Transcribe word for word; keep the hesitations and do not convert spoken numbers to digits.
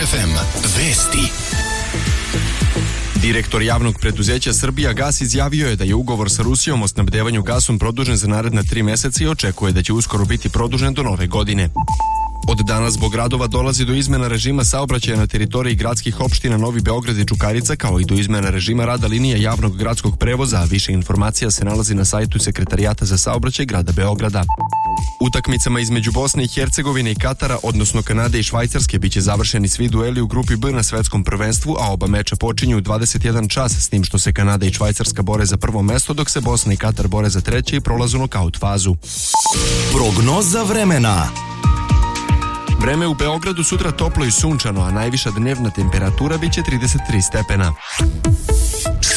ef em Vesti. Direktor javnog preduzeća Srbija Gas izjavio je da je ugovor sa Rusijom o snabdevanju gasom produžen za naredna tri meseca i očekuje da će uskoro biti produžen do nove godine. Od danas zbog radova dolazi do izmena režima saobraćaja na teritoriji gradskih opština Novi Beograd i Čukarica, kao i do izmena režima rada linija javnog gradskog prevoza, a više informacija se nalazi na sajtu Sekretarijata za saobraćaj grada Beograda. Utakmicama između Bosne i Hercegovine i Katara, odnosno Kanade i Švajcarske, biće završeni svi dueli u grupi B na svetskom prvenstvu, a oba meča počinju u dvadeset jedan čas, s tim što se Kanada i Švajcarska bore za prvo mesto, dok se Bosna i Katar bore za treće i prolazu nokaut fazu. Prognoza vremena. Vreme u Beogradu sutra toplo i sunčano, a najviša dnevna temperatura biće trideset tri stepena.